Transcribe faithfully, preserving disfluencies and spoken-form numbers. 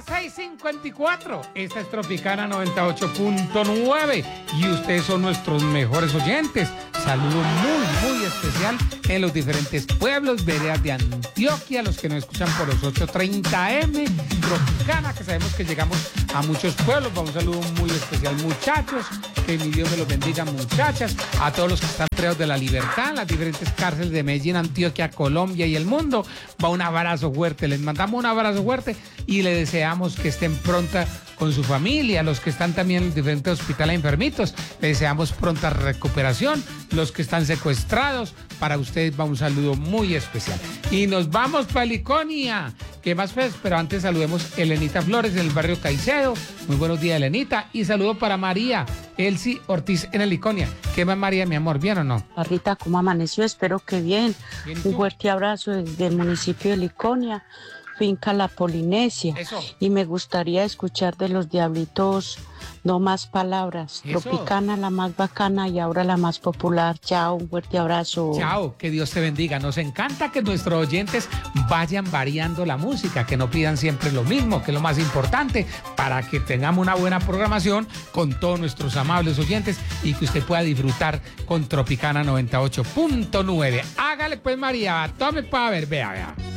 seis cincuenta y cuatro. Esta es Tropicana noventa y ocho punto nueve y ustedes son nuestros mejores oyentes. Saludo muy, muy especial en los diferentes pueblos, veredas de Antioquia, los que nos escuchan por los ochocientos treinta eme, Tropicana, que sabemos que llegamos a muchos pueblos. Va un saludo muy especial, muchachos, que mi Dios me los bendiga, muchachas, a todos los que están presos de la libertad en las diferentes cárceles de Medellín, Antioquia, Colombia y el mundo. Va un abrazo fuerte, les mandamos un abrazo fuerte y le deseamos que estén pronta con su familia, los que están también en los diferentes hospitales enfermitos, le deseamos pronta recuperación, los que están secuestrados, para ustedes va un saludo muy especial. Y nos vamos para Liconia, ¿qué más pues? Pero antes saludemos a Elenita Flores del barrio Caicedo, muy buenos días Elenita, y saludo para María Elsie Ortiz en el Liconia. ¿Qué más María, mi amor, bien o no? Rita, ¿cómo amaneció? Espero que bien. ¿Bien Un fuerte abrazo desde el municipio de Liconia, finca La Polinesia. Eso. Y me gustaría escuchar de los Diablitos No Más Palabras. Eso. Tropicana, la más bacana y ahora la más popular. Chao, un fuerte abrazo. Chao, que Dios te bendiga. Nos encanta que nuestros oyentes vayan variando la música, que no pidan siempre lo mismo, que es lo más importante, para que tengamos una buena programación con todos nuestros amables oyentes y que usted pueda disfrutar con Tropicana noventa y ocho punto nueve. Hágale pues María, tome para ver, vea, vea.